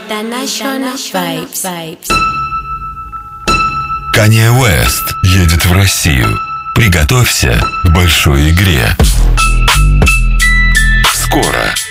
International Vibes. Kanye West едет в Россию. Приготовься к большой игре. Скоро.